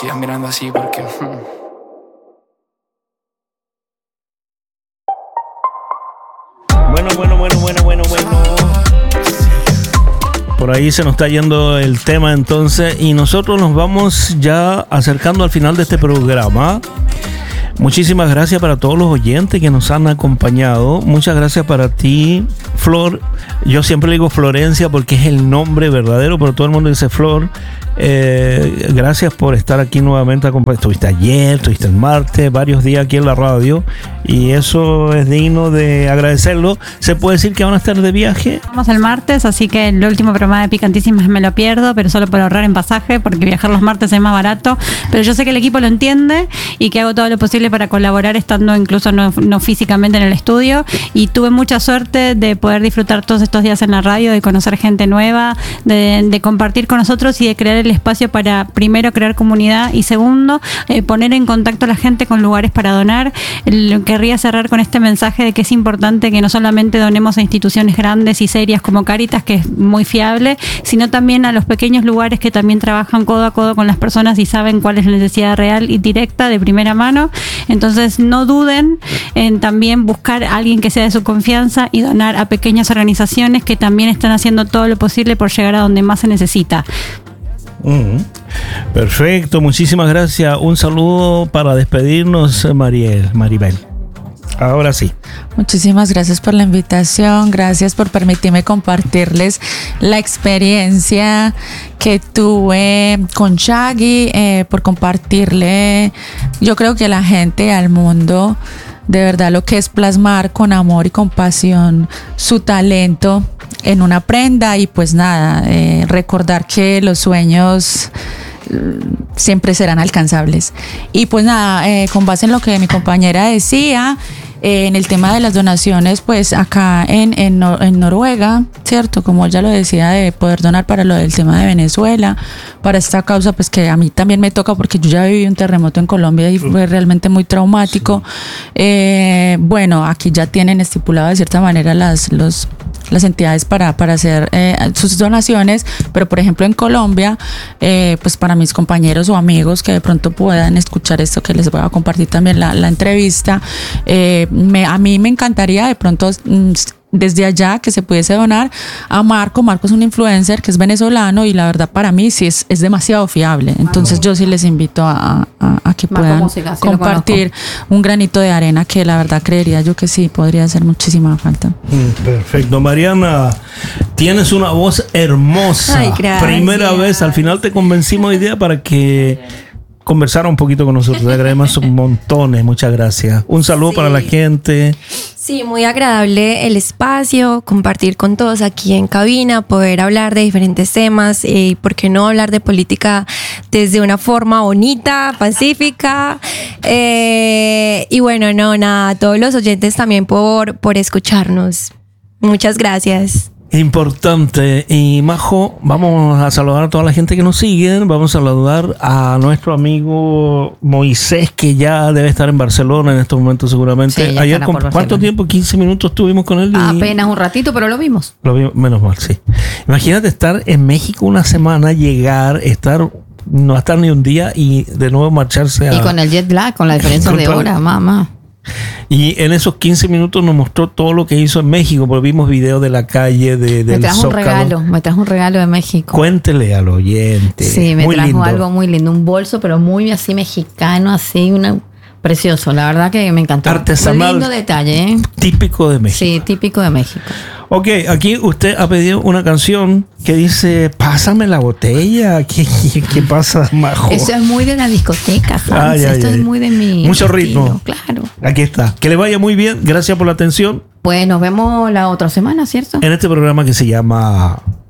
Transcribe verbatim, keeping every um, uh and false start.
sigas mirando así porque... Bueno, bueno, bueno, bueno, bueno, bueno. Por ahí se nos está yendo el tema entonces y nosotros nos vamos ya acercando al final de este programa. Muchísimas gracias para todos los oyentes que nos han acompañado. Muchas gracias para ti, Flor. Yo siempre le digo Florencia porque es el nombre verdadero, pero todo el mundo dice Flor. Eh, gracias por estar aquí nuevamente. Estuviste ayer, estuviste el martes, varios días aquí en la radio y eso es digno de agradecerlo. ¿Se puede decir que van a estar de viaje? Vamos el martes, así que el último programa de Picantísimas me lo pierdo, pero solo por ahorrar en pasaje, porque viajar los martes es más barato. Pero yo sé que el equipo lo entiende y que hago todo lo posible para colaborar estando incluso no, no físicamente en el estudio, y tuve mucha suerte de poder disfrutar todos estos días en la radio, de conocer gente nueva, de, de compartir con nosotros y de crear el espacio para, primero, crear comunidad y segundo, eh, poner en contacto a la gente con lugares para donar. El, querría cerrar con este mensaje de que es importante que no solamente donemos a instituciones grandes y serias como Cáritas, que es muy fiable, sino también a los pequeños lugares que también trabajan codo a codo con las personas y saben cuál es la necesidad real y directa de primera mano. Entonces no duden en también buscar a alguien que sea de su confianza y donar a pequeñas organizaciones que también están haciendo todo lo posible por llegar a donde más se necesita. Mm, perfecto, muchísimas gracias. Un saludo para despedirnos, Mariel, Maribel. Ahora sí. Muchísimas gracias por la invitación, gracias por permitirme compartirles la experiencia que tuve con Shaggy, eh, por compartirle, yo creo que a la gente, al mundo, de verdad lo que es plasmar con amor y compasión su talento en una prenda y pues nada, eh, recordar que los sueños siempre serán alcanzables. Y pues nada, eh, con base en lo que mi compañera decía, eh, en el tema de las donaciones, pues acá en, en, Nor- en Noruega, ¿cierto? Como ella lo decía, de poder donar para lo del tema de Venezuela, para esta causa, pues que a mí también me toca porque yo ya viví un terremoto en Colombia y fue realmente muy traumático. Sí. Eh, bueno, aquí ya tienen estipulado de cierta manera las, los... las entidades para, para hacer eh, sus donaciones, pero por ejemplo en Colombia, eh, pues para mis compañeros o amigos que de pronto puedan escuchar esto, que les voy a compartir también la, la entrevista, eh, me, a mí me encantaría de pronto mm, desde allá que se pudiese donar a Marco. Marco es un influencer que es venezolano y la verdad para mí sí es, es demasiado fiable, entonces yo sí les invito a, a, a que puedan música, sí, compartir un granito de arena que la verdad creería yo que sí podría hacer muchísima falta. Perfecto. Mariana, tienes una voz hermosa. Ay, primera vez, al final te convencimos hoy día para que conversara un poquito con nosotros. Te agradecemos un montón, muchas gracias. Un saludo sí. para la gente. Sí, muy agradable el espacio, compartir con todos aquí en cabina, poder hablar de diferentes temas y eh, por qué no hablar de política desde una forma bonita, pacífica. Eh, y bueno, no, nada, a todos los oyentes también por, por escucharnos. Muchas gracias. Importante. Y Majo, vamos a saludar a toda la gente que nos sigue. Vamos a saludar a nuestro amigo Moisés, que ya debe estar en Barcelona en estos momentos seguramente. Sí, ayer, con, ¿cuánto tiempo? quince minutos estuvimos con él. Y apenas un ratito, pero lo vimos. Lo vimos, menos mal, sí. Imagínate estar en México una semana, llegar, estar, no estar ni un día y de nuevo marcharse a... Y con el jet lag, con la diferencia de hora, mamá. Y en esos quince minutos nos mostró todo lo que hizo en México, porque vimos videos de la calle, de, del me trajo Zócalo. un regalo, me trajo un regalo de México. Cuéntele al oyente. Sí, me muy trajo lindo. algo muy lindo, un bolso, pero muy así mexicano, así, una precioso. La verdad que me encantó. Artesanal. Un lindo detalle, ¿eh? Típico de México. Sí, típico de México. Ok, aquí usted ha pedido una canción que dice, pásame la botella. ¿Qué, qué, qué pasa, Majo? Eso es muy de la discoteca, ¿sabes? Ay, Esto ay, es ay. muy de mi Mucho estilo, ritmo. Claro. Aquí está. Que le vaya muy bien. Gracias por la atención. Pues nos vemos la otra semana, ¿cierto? En este programa que se llama